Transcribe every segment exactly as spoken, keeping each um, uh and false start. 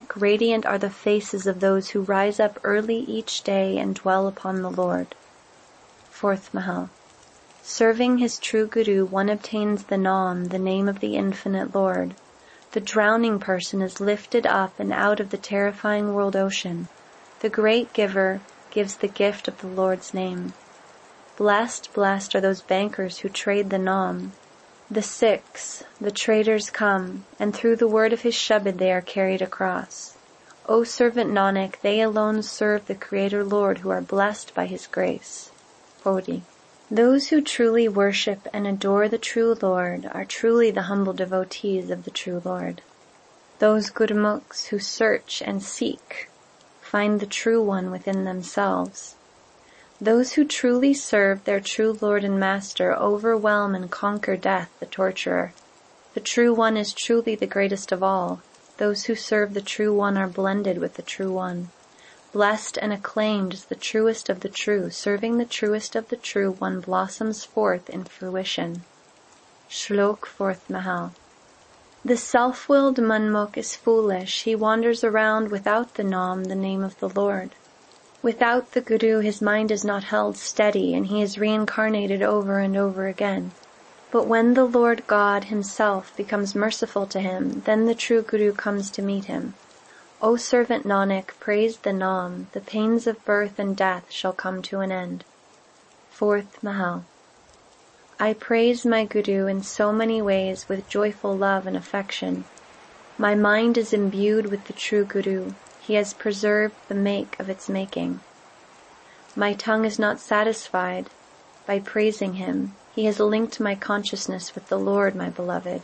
Nanak, radiant are the faces of those who rise up early each day and dwell upon the Lord. Fourth Mahal. Serving his true Guru, one obtains the Naam, the name of the infinite Lord. The drowning person is lifted up and out of the terrifying world ocean. The great giver gives the gift of the Lord's name. Blessed, blessed are those bankers who trade the Naam. The Sikhs, the traders come, and through the word of his Shabad they are carried across. O servant Nanak, they alone serve the Creator Lord who are blessed by his grace. Poti. Those who truly worship and adore the true Lord are truly the humble devotees of the true Lord. Those Gurmukhs who search and seek find the true one within themselves. Those who truly serve their true Lord and Master overwhelm and conquer death, the torturer. The true one is truly the greatest of all. Those who serve the true one are blended with the true one. Blessed and acclaimed is the truest of the true. Serving the truest of the true, one blossoms forth in fruition. Shlok Fourth Mahal. The self-willed Manmukh is foolish. He wanders around without the Naam, the name of the Lord. Without the Guru, his mind is not held steady, and he is reincarnated over and over again. But when the Lord God himself becomes merciful to him, then the true Guru comes to meet him. O servant Nanak, praise the Naam. The pains of birth and death shall come to an end. Fourth Mahal. I praise my Guru in so many ways with joyful love and affection. My mind is imbued with the true Guru. He has preserved the make of its making. My tongue is not satisfied by praising him. He has linked my consciousness with the Lord, my beloved.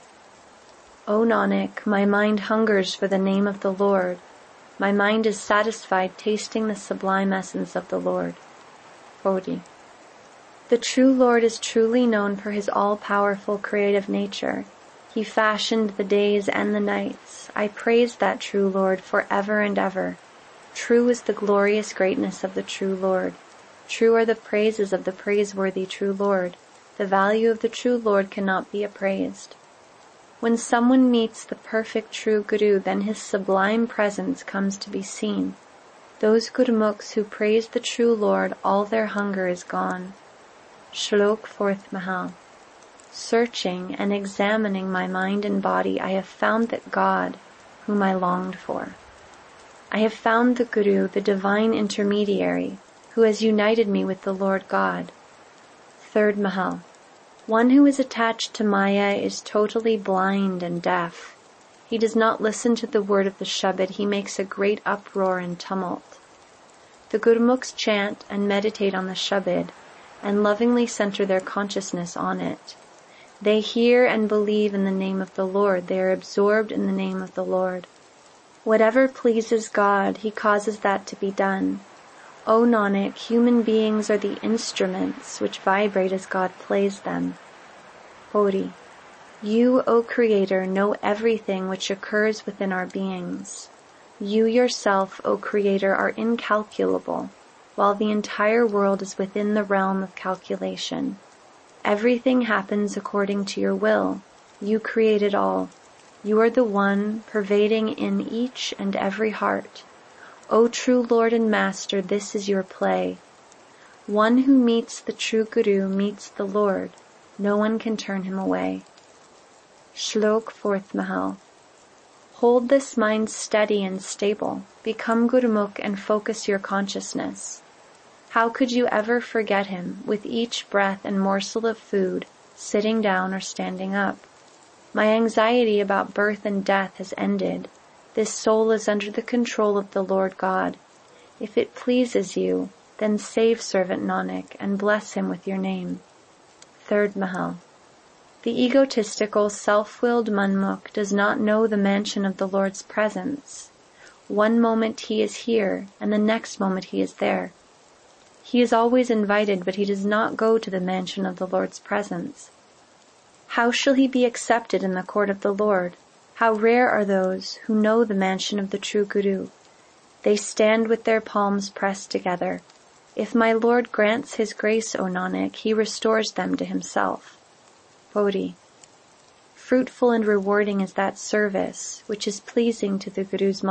O Nanak, my mind hungers for the name of the Lord. My mind is satisfied tasting the sublime essence of the Lord. Poti. The true Lord is truly known for his all-powerful creative nature. He fashioned the days and the nights. I praise that true Lord forever and ever. True is the glorious greatness of the true Lord. True are the praises of the praiseworthy true Lord. The value of the true Lord cannot be appraised. When someone meets the perfect true Guru, then his sublime presence comes to be seen. Those Gurmukhs who praise the true Lord, all their hunger is gone. Shlok Fourth Mahal. Searching and examining my mind and body, I have found that God, whom I longed for. I have found the Guru, the divine intermediary, who has united me with the Lord God. Third Mahal. One who is attached to Maya is totally blind and deaf. He does not listen to the word of the Shabad. He makes a great uproar and tumult. The Gurmukhs chant and meditate on the Shabad and lovingly center their consciousness on it. They hear and believe in the name of the Lord. They are absorbed in the name of the Lord. Whatever pleases God, he causes that to be done. O Nanak, human beings are the instruments which vibrate as God plays them. Poti. You, O Creator, know everything which occurs within our beings. You yourself, O Creator, are incalculable, while the entire world is within the realm of calculation. Everything happens according to your will. You created all. You are the one pervading in each and every heart. O true Lord and Master, this is your play. One who meets the true Guru meets the Lord. No one can turn him away. Shlok Fourth Mahal. Hold this mind steady and stable. Become Gurmukh and focus your consciousness. How could you ever forget him with each breath and morsel of food, sitting down or standing up? My anxiety about birth and death has ended. This soul is under the control of the Lord God. If it pleases you, then save servant Nanak and bless him with your name. Third Mahal. The egotistical, self-willed Manmukh does not know the mansion of the Lord's presence. One moment he is here, and the next moment he is there. He is always invited, but he does not go to the mansion of the Lord's presence. How shall he be accepted in the court of the Lord? How rare are those who know the mansion of the true Guru. They stand with their palms pressed together. If my Lord grants his grace, O Nanak, he restores them to himself. Poti. Fruitful and rewarding is that service which is pleasing to the Guru's mind.